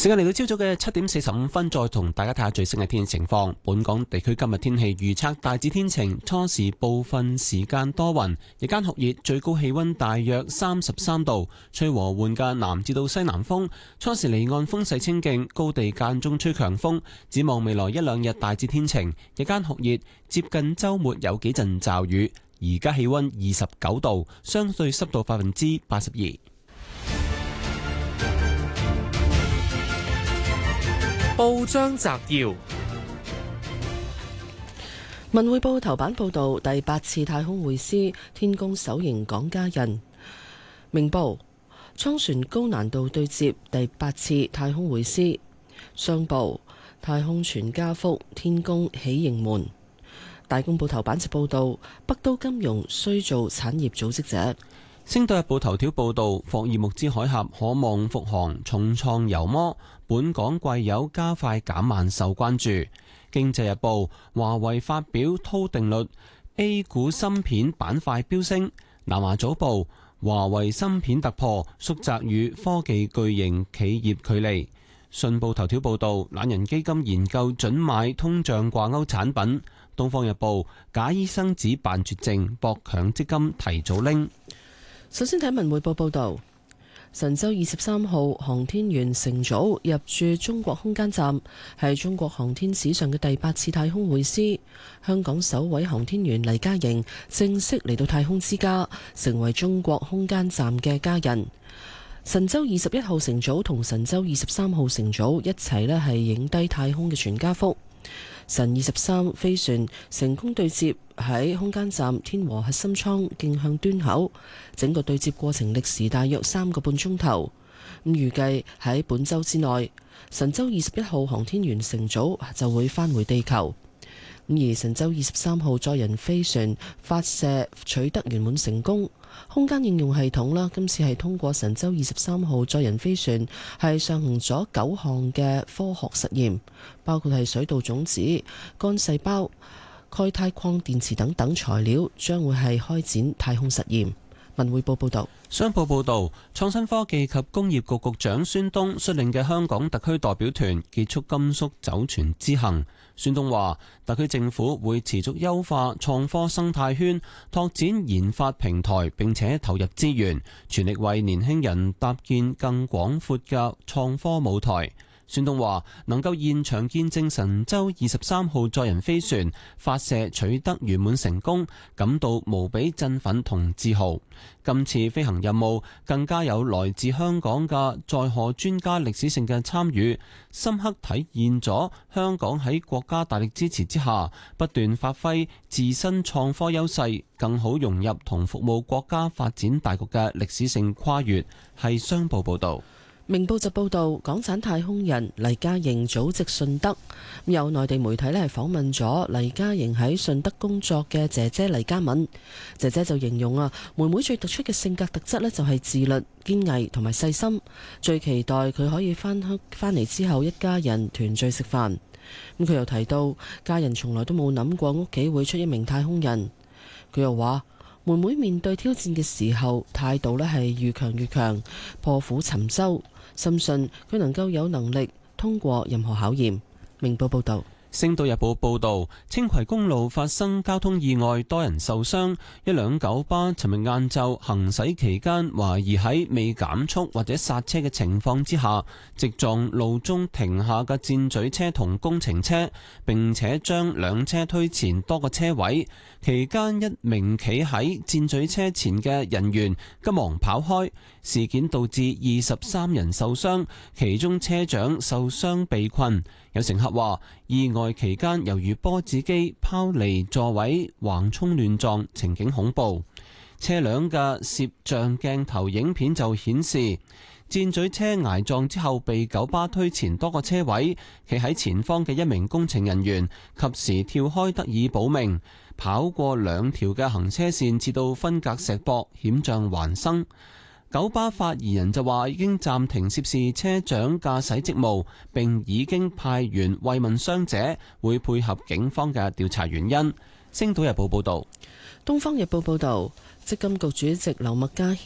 時間嚟到朝早嘅7:45，再同大家睇下最新嘅天氣情況。本港地區今日天氣預測大致天晴，初時部分時間多雲，日間酷熱，最高氣溫大約33度，吹和緩嘅南至到西南風。初時離岸風勢清勁，高地間中吹強風。展望未來一兩日大致天晴，日間酷熱，接近週末有幾陣驟雨。而家氣溫29度，相對濕度82%。 報章摘要： 文匯報頭版報道第8次太空會師，天宮首型港家人。明報艙船高難度對接，第8次太空會師。商報太空船加幅，天宮喜迎門。大公報頭版就報道北都金融需做產業組織者。 星島日報頭條報道，霍爾木茲海峽可望復航，重創油魔，本港貴油加快減慢受關注。經濟日報，華為發表韜定律 ，A 股芯片板塊飆升。南華早報，華為芯片突破，縮窄與科技巨型企業距離。信報頭條報道，懶人基金研究準買通脹掛鈎產品。東方日報，假醫生紙辦絕症，博強積金提早拎。 首先睇文匯報報道，神舟23號航天員乘組入駐中國空間站，係中國航天史上嘅第8次太空會師。香港首位航天員黎嘉瑩正式嚟到太空之家，成為中國空間站嘅家人。神舟21號乘組同神舟23號乘組一齊呢係影低太空嘅全家福。神23飛船成功對接喺空間站天和核心艙徑向端口，整個對接過程歷時大約3個半鐘頭。咁預計喺本週之內，神舟21號航天員乘組就會返回地球。而神舟23號載人飛船發射取得圓滿成功。空間應用系統啦，今次係通過神舟23號載人飛船係上行咗9項嘅科學實驗，包括係水稻種子、幹細胞、鈣鈦礦電池等等材料，將會係開展太空實驗。文匯報報道。 商報報導，創新科技及工業局局長孫東率領嘅香港特區代表團結束甘肅酒泉之行。孫東話，特區政府會持續優化創科生態圈，拓展研發平台，並且投入資源，全力為年輕人搭建更廣闊嘅創科舞台。孫東話：能夠現場見證神舟23號載人飛船發射取得圓滿成功，感到無比振奮同自豪。今次飛行任務更加有來自香港嘅載荷專家歷史性嘅參與，深刻體現咗香港喺國家大力支持之下，不斷發揮自身創科優勢，更好融入同服務國家發展大局嘅歷史性跨越。係商報報導。 明報就報道，港產太空人黎嘉瑩祖籍順德。有內地媒體咧係訪問咗黎嘉瑩喺順德工作嘅姐姐黎嘉敏。姐姐就形容妹妹最突出嘅性格特質咧就係自律、堅毅同埋細心。最期待佢可以翻嚟之後，一家人團聚食飯。咁佢又提到，家人從來都冇諗過屋企會出一名太空人。佢又話，妹妹面對挑戰嘅時候，態度咧係越強越強，破釜沉舟。深信佢能夠有能力通過任何考驗。明報報道。 星島日報報導，青葵公路發生交通意外，多人受傷。一輛九巴尋日晏晝行駛期間，懷疑喺未減速或者剎車嘅情況之下，直撞路中停下嘅箭咀車同工程車，並且將兩車推前多個車位。期間，一名企喺箭咀車前嘅人員急忙跑開，事件導致23人受傷，其中車長受傷被困。有乘客話，意外期間猶如波子機拋離座位，橫衝亂撞，情景恐怖。車輛嘅攝像鏡頭影片就顯示，箭咀車挨撞之後被九巴推前多個車位，企喺前方嘅一名工程人員及時跳開得以保命，跑過兩條嘅行車線至到分隔石壆，險象環生。九巴發言人就話已經暫停涉事車長駕駛職務，並已經派員慰問傷者，會配合警方嘅調查原因。星島日報報道。 東方日報報道，積金局主席劉麥嘉